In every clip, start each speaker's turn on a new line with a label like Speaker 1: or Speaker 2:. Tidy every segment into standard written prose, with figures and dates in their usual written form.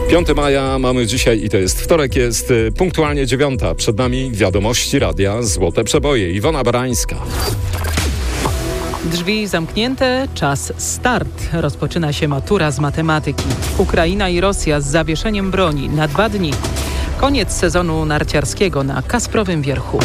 Speaker 1: 5 maja mamy dzisiaj i to jest wtorek, jest punktualnie 9. Przed nami wiadomości radia Złote Przeboje. Iwona Barańska.
Speaker 2: Drzwi zamknięte, czas start. Rozpoczyna się matura z matematyki. Ukraina i Rosja z zawieszeniem broni na 2 dni. Koniec sezonu narciarskiego na Kasprowym Wierchu.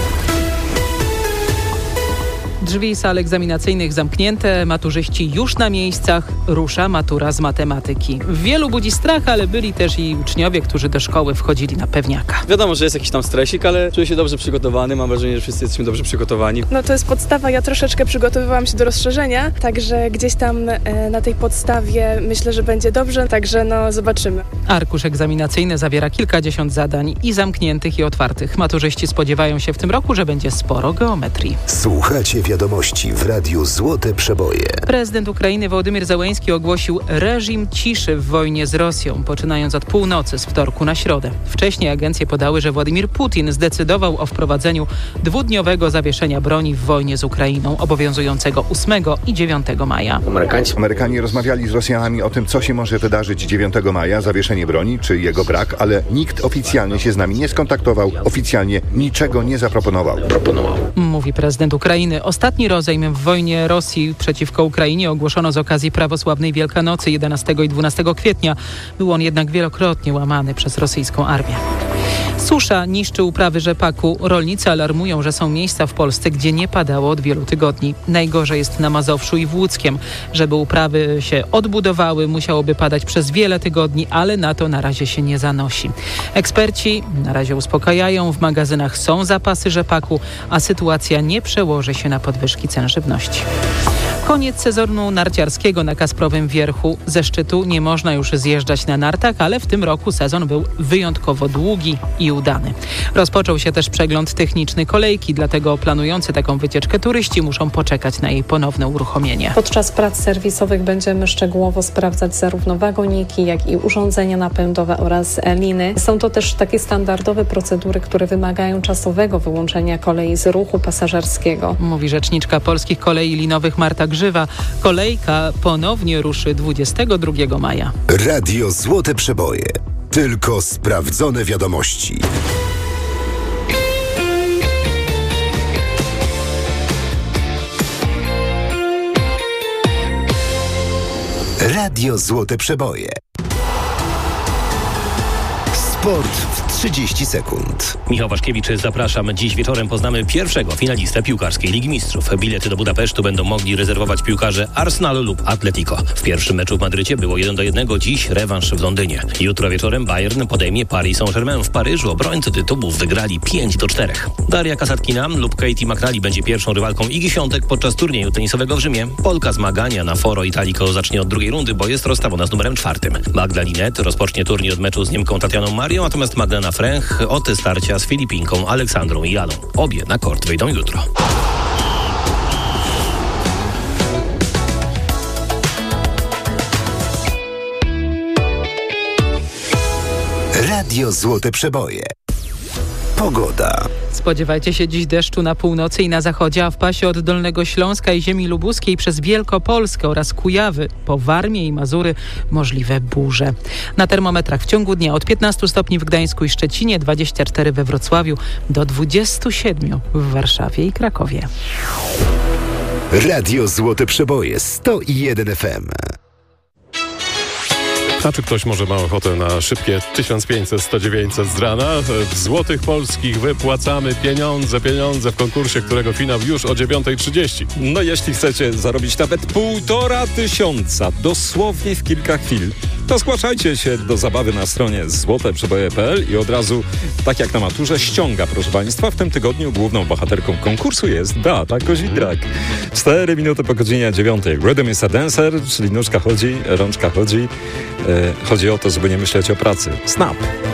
Speaker 2: Drzwi sal egzaminacyjnych zamknięte, maturzyści już na miejscach, rusza matura z matematyki. Wielu budzi strach, ale byli też i uczniowie, którzy do szkoły wchodzili na pewniaka.
Speaker 3: Wiadomo, że jest jakiś tam stresik, ale czuję się dobrze przygotowany, mam wrażenie, że wszyscy jesteśmy dobrze przygotowani.
Speaker 4: No to jest podstawa, ja troszeczkę przygotowywałam się do rozszerzenia, także gdzieś tam na tej podstawie myślę, że będzie dobrze, także no zobaczymy.
Speaker 2: Arkusz egzaminacyjny zawiera kilkadziesiąt zadań i zamkniętych i otwartych. Maturzyści spodziewają się w tym roku, że będzie sporo geometrii.
Speaker 5: Słuchacie wiadomości w Radiu Złote Przeboje.
Speaker 2: Prezydent Ukrainy Wołodymyr Zełenski ogłosił reżim ciszy w wojnie z Rosją, poczynając od północy z wtorku na środę. Wcześniej agencje podały, że Władimir Putin zdecydował o wprowadzeniu 2-dniowego zawieszenia broni w wojnie z Ukrainą, obowiązującego 8 i 9 maja.
Speaker 6: Amerykanie rozmawiali z Rosjanami o tym, co się może wydarzyć 9 maja, zawieszenie broni czy jego brak, ale nikt oficjalnie się z nami nie skontaktował, oficjalnie niczego nie zaproponował.
Speaker 2: Mówi prezydent Ukrainy. Ostatni rozejm w wojnie Rosji przeciwko Ukrainie ogłoszono z okazji prawosławnej Wielkanocy 11 i 12 kwietnia. Był on jednak wielokrotnie łamany przez rosyjską armię. Susza niszczy uprawy rzepaku. Rolnicy alarmują, że są miejsca w Polsce, gdzie nie padało od wielu tygodni. Najgorzej jest na Mazowszu i w Łódzkiem. Żeby uprawy się odbudowały, musiałoby padać przez wiele tygodni, ale na to na razie się nie zanosi. Eksperci na razie uspokajają, w magazynach są zapasy rzepaku, a sytuacja nie przełoży się na podwyżki cen żywności. Koniec sezonu narciarskiego na Kasprowym Wierchu. Ze szczytu nie można już zjeżdżać na nartach, ale w tym roku sezon był wyjątkowo długi i udany. Rozpoczął się też przegląd techniczny kolejki, dlatego planujący taką wycieczkę turyści muszą poczekać na jej ponowne uruchomienie.
Speaker 7: Podczas prac serwisowych będziemy szczegółowo sprawdzać zarówno wagoniki, jak i urządzenia napędowe oraz liny. Są to też takie standardowe procedury, które wymagają czasowego wyłączenia kolei z ruchu pasażerskiego.
Speaker 2: Mówi rzeczniczka Polskich Kolei Linowych Marta Grzywa. Kolejka ponownie ruszy 22 maja.
Speaker 5: Radio Złote Przeboje. Tylko sprawdzone wiadomości. Radio Złote Przeboje. Sport w 30 sekund.
Speaker 8: Michał Waszkiewicz, zapraszam. Dziś wieczorem poznamy pierwszego finalistę piłkarskiej Ligi Mistrzów. Bilety do Budapesztu będą mogli rezerwować piłkarze Arsenalu lub Atletico. W pierwszym meczu w Madrycie było 1-1, dziś rewanż w Londynie. Jutro wieczorem Bayern podejmie Paris Saint-Germain w Paryżu. Obrońcy tytułów wygrali 5-4. Daria Kasatkina lub Katie McNally będzie pierwszą rywalką Igi Świątek podczas turnieju tenisowego w Rzymie. Polka zmagania na Foro Italico zacznie od drugiej rundy, bo jest rozstawiona z numerem 4. Magda Linette rozpocznie turniej od meczu z Niemką Tatianą Marią, natomiast Magdalena Fręch od starcia z Filipinką Aleksandrą i Janą. Obie na kort wyjdą jutro.
Speaker 5: Radio Złote Przeboje. Pogoda.
Speaker 2: Spodziewajcie się dziś deszczu na północy i na zachodzie, a w pasie od Dolnego Śląska i ziemi lubuskiej przez Wielkopolskę oraz Kujawy po Warmię i Mazury możliwe burze. Na termometrach w ciągu dnia od 15 stopni w Gdańsku i Szczecinie, 24 we Wrocławiu do 27 w Warszawie i Krakowie.
Speaker 5: Radio Złote Przeboje 101 FM.
Speaker 9: A czy ktoś może ma ochotę na szybkie 1500, 100, 900 z rana? W złotych polskich wypłacamy pieniądze w konkursie, którego finał już o 9:30.
Speaker 1: No jeśli chcecie zarobić nawet 1500 dosłownie w kilka chwil, to zgłaszajcie się do zabawy na stronie złoteprzeboje.pl i od razu, tak jak na maturze, ściąga, proszę Państwa. W tym tygodniu główną bohaterką konkursu jest Beata Kozidrak. 4 minuty po godzinie 9. Rhythm is a dancer, czyli nóżka chodzi, rączka chodzi. Chodzi o to, żeby nie myśleć o pracy. Snap!